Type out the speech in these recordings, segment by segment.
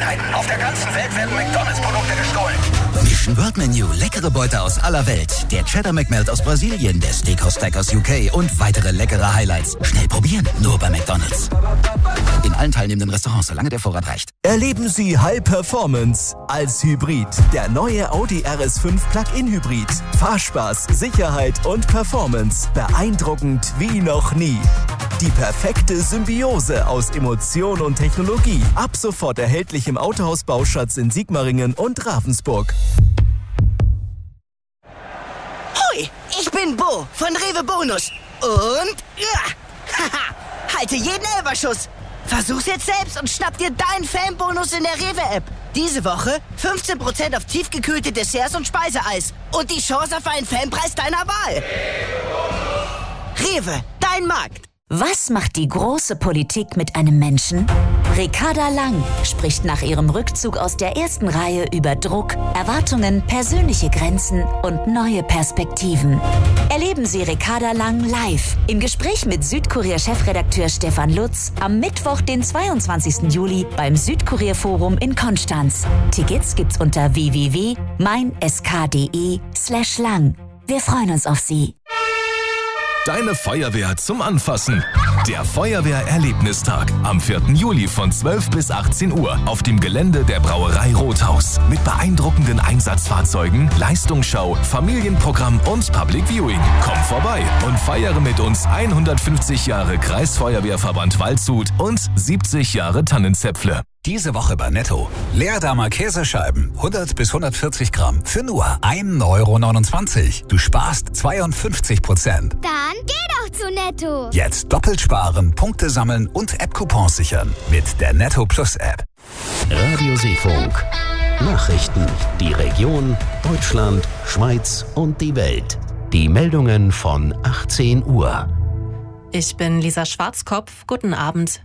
Einheiten. Auf der ganzen Welt werden McDonalds-Produkte gestohlen. Mission World Menu. Leckere Beute aus aller Welt. Der Cheddar McMelt aus Brasilien, der Steakhouse Stack aus UK und weitere leckere Highlights. Schnell probieren, nur bei McDonalds. In allen teilnehmenden Restaurants, solange der Vorrat reicht. Erleben Sie High Performance als Hybrid. Der neue Audi RS5 Plug-in Hybrid. Fahrspaß, Sicherheit und Performance. Beeindruckend wie noch nie. Die perfekte Symbiose aus Emotion und Technologie. Ab sofort erhältlich im Autohaus Bauschatz in Sigmaringen und Ravensburg. Hoi, ich bin Bo von Rewe Bonus. Und haha, halte jeden Elferschuss. Versuch's jetzt selbst und schnapp dir deinen Fanbonus in der Rewe-App. Diese Woche 15% auf tiefgekühlte Desserts und Speiseeis. Und die Chance auf einen Fanpreis deiner Wahl. Rewe, dein Markt. Was macht die große Politik mit einem Menschen? Ricarda Lang spricht nach ihrem Rückzug aus der ersten Reihe über Druck, Erwartungen, persönliche Grenzen und neue Perspektiven. Erleben Sie Ricarda Lang live im Gespräch mit Südkurier-Chefredakteur Stefan Lutz am Mittwoch, den 22. Juli beim Südkurier-Forum in Konstanz. Tickets gibt's unter www.meinsk.de/lang. Wir freuen uns auf Sie. Deine Feuerwehr zum Anfassen. Der Feuerwehr-Erlebnistag am 4. Juli von 12 bis 18 Uhr auf dem Gelände der Brauerei Rothaus. Mit beeindruckenden Einsatzfahrzeugen, Leistungsschau, Familienprogramm und Public Viewing. Komm vorbei und feiere mit uns 150 Jahre Kreisfeuerwehrverband Waldshut und 70 Jahre Tannenzäpfle. Diese Woche bei Netto. Leerdammer Käsescheiben, 100 bis 140 Gramm, für nur 1,29 €. Du sparst 52%. Dann geh doch zu Netto. Jetzt doppelt sparen, Punkte sammeln und App-Coupons sichern mit der Netto Plus App. Radio Seefunk. Nachrichten. Die Region, Deutschland, Schweiz und die Welt. Die Meldungen von 18 Uhr. Ich bin Lisa Schwarzkopf. Guten Abend.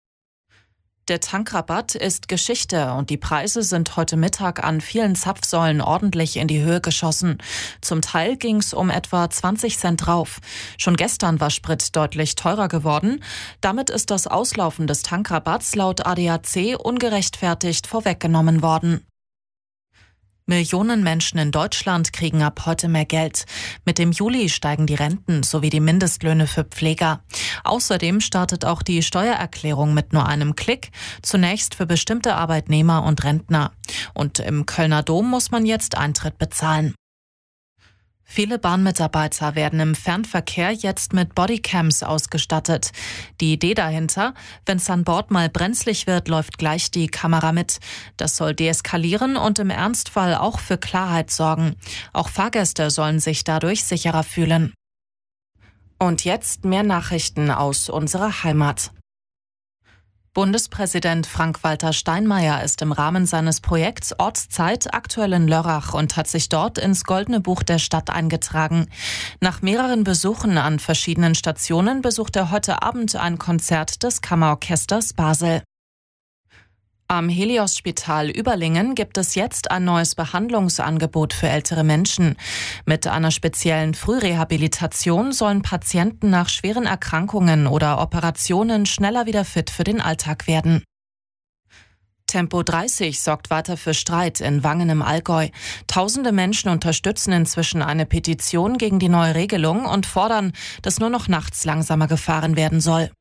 Der Tankrabatt ist Geschichte und die Preise sind heute Mittag an vielen Zapfsäulen ordentlich in die Höhe geschossen. Zum Teil ging es um etwa 20 Cent drauf. Schon gestern war Sprit deutlich teurer geworden. Damit ist das Auslaufen des Tankrabatts laut ADAC ungerechtfertigt vorweggenommen worden. Millionen Menschen in Deutschland kriegen ab heute mehr Geld. Mit dem Juli steigen die Renten sowie die Mindestlöhne für Pfleger. Außerdem startet auch die Steuererklärung mit nur einem Klick, zunächst für bestimmte Arbeitnehmer und Rentner. Und im Kölner Dom muss man jetzt Eintritt bezahlen. Viele Bahnmitarbeiter werden im Fernverkehr jetzt mit Bodycams ausgestattet. Die Idee dahinter: wenn es an Bord mal brenzlig wird, läuft gleich die Kamera mit. Das soll deeskalieren und im Ernstfall auch für Klarheit sorgen. Auch Fahrgäste sollen sich dadurch sicherer fühlen. Und jetzt mehr Nachrichten aus unserer Heimat. Bundespräsident Frank-Walter Steinmeier ist im Rahmen seines Projekts Ortszeit aktuell in Lörrach und hat sich dort ins Goldene Buch der Stadt eingetragen. Nach mehreren Besuchen an verschiedenen Stationen besucht er heute Abend ein Konzert des Kammerorchesters Basel. Am Helios-Spital Überlingen gibt es jetzt ein neues Behandlungsangebot für ältere Menschen. Mit einer speziellen Frührehabilitation sollen Patienten nach schweren Erkrankungen oder Operationen schneller wieder fit für den Alltag werden. Tempo 30 sorgt weiter für Streit in Wangen im Allgäu. Tausende Menschen unterstützen inzwischen eine Petition gegen die neue Regelung und fordern, dass nur noch nachts langsamer gefahren werden soll.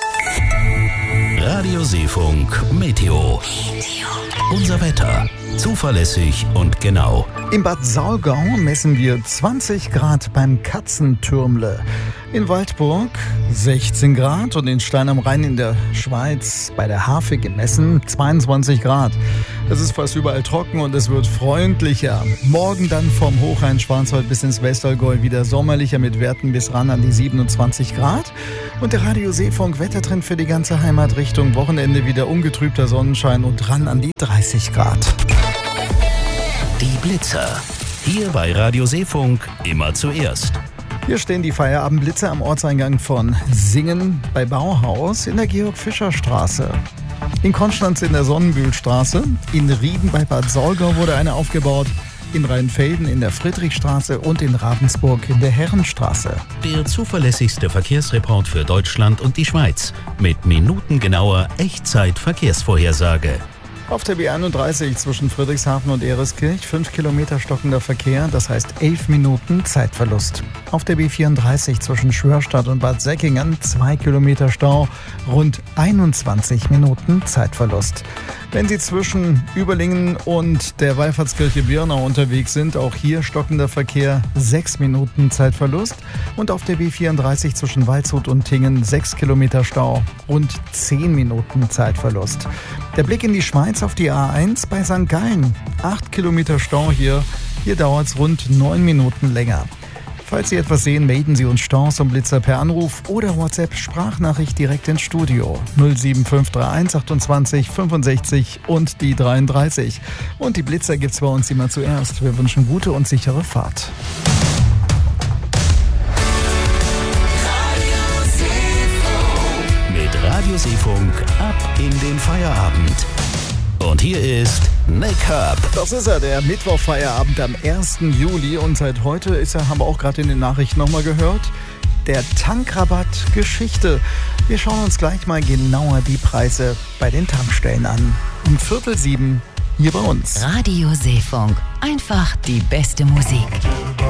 Radio Seefunk Meteo. Unser Wetter. Zuverlässig und genau. In Bad Saulgau messen wir 20 Grad beim Katzentürmle. In Waldburg 16 Grad und in Stein am Rhein in der Schweiz bei der Hafe gemessen 22 Grad. Es ist fast überall trocken und es wird freundlicher. Morgen dann vom Hochrhein-Schwarzwald bis ins Westallgäu wieder sommerlicher mit Werten bis ran an die 27 Grad. Und der Radio Seefunk Wettertrend für die ganze Heimat Richtung Wochenende wieder ungetrübter Sonnenschein und ran an die 30 Grad. Die Blitzer. Hier bei Radio Seefunk immer zuerst. Hier stehen die Feierabendblitze am Ortseingang von Singen bei Bauhaus in der Georg-Fischer-Straße. In Konstanz in der Sonnenbühlstraße. In Rieden bei Bad Saulgau wurde eine aufgebaut. In Rheinfelden in der Friedrichstraße und in Ravensburg in der Herrenstraße. Der zuverlässigste Verkehrsreport für Deutschland und die Schweiz. Mit minutengenauer Echtzeit-Verkehrsvorhersage. Auf der B31 zwischen Friedrichshafen und Ereskirch 5 Kilometer stockender Verkehr, das heißt 11 Minuten Zeitverlust. Auf der B34 zwischen Schwörstadt und Bad Säckingen 2 Kilometer Stau, rund 21 Minuten Zeitverlust. Wenn Sie zwischen Überlingen und der Wallfahrtskirche Birnau unterwegs sind, auch hier stockender Verkehr, 6 Minuten Zeitverlust. Und auf der B34 zwischen Waldshut und Tingen 6 Kilometer Stau, rund 10 Minuten Zeitverlust. Der Blick in die Schweiz auf die A1 bei St. Gallen. 8 Kilometer Stau hier. Hier dauert es rund 9 Minuten länger. Falls Sie etwas sehen, melden Sie uns Staus und Blitzer per Anruf oder WhatsApp-Sprachnachricht direkt ins Studio. 07531 28 65 und die 33. Und die Blitzer gibt's bei uns immer zuerst. Wir wünschen gute und sichere Fahrt. Mit Radioseefunk ab in den Feierabend. Und hier ist Nick Herb. Das ist er, der Mittwochfeierabend am 1. Juli. Und seit heute ist er, haben wir auch gerade in den Nachrichten nochmal gehört, der Tankrabatt Geschichte. Wir schauen uns gleich mal genauer die Preise bei den Tankstellen an. Um 6:45 hier bei uns. Radioseefunk. Einfach die beste Musik.